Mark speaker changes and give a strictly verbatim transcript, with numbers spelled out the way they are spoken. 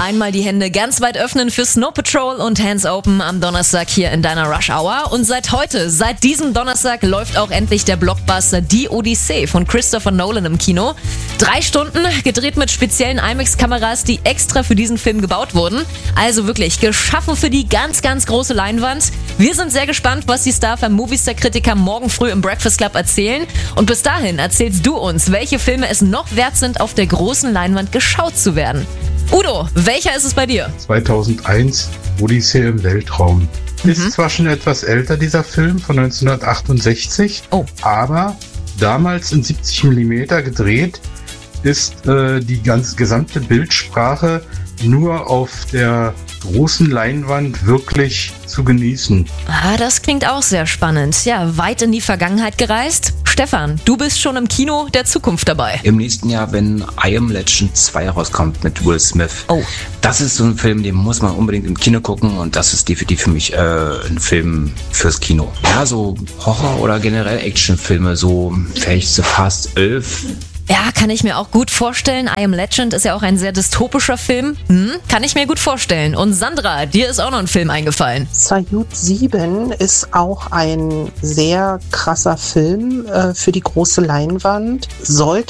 Speaker 1: einmal die Hände ganz weit öffnen für Snow Patrol und Hands Open am Donnerstag hier in deiner Rush Hour. Und seit heute, seit diesem Donnerstag, läuft auch endlich der Blockbuster Die Odyssee von Christopher Nolan im Kino. Drei Stunden, gedreht mit speziellen IMAX-Kameras, die extra für diesen Film gebaut wurden. Also wirklich geschaffen für die ganz, ganz große Leinwand. Wir sind sehr gespannt, was die Star-Fan-Movistar-Kritiker morgen früh im Breakfast Club erzählen. Und bis dahin erzählst du uns, welche Filme es noch wert sind, auf der großen Leinwand geschaut zu werden. Udo, welcher ist es bei dir?
Speaker 2: zweitausendeins, Odyssee im Weltraum. Mhm. Ist zwar schon etwas älter, dieser Film, von neunzehnhundertachtundsechzig,
Speaker 1: oh.
Speaker 2: aber damals in siebzig Millimeter gedreht, ist äh, die ganze gesamte Bildsprache nur auf der großen Leinwand wirklich zu genießen.
Speaker 1: Ah, das klingt auch sehr spannend. Ja, weit in die Vergangenheit gereist. Stefan, du bist schon im Kino der Zukunft dabei.
Speaker 3: Im nächsten Jahr, wenn I Am Legend zwei rauskommt mit Will Smith.
Speaker 1: Oh.
Speaker 3: Das ist so ein Film, den muss man unbedingt im Kino gucken und das ist definitiv für mich äh, ein Film fürs Kino. Ja, so Horror- oder generell Actionfilme, so vielleicht so Fast elf.
Speaker 1: Ja, kann ich mir auch gut vorstellen. I Am Legend ist ja auch ein sehr dystopischer Film. Hm, kann ich mir gut vorstellen. Und Sandra, dir ist auch noch ein Film eingefallen.
Speaker 4: Saiyut sieben ist auch ein sehr krasser Film äh, für die große Leinwand. Sollte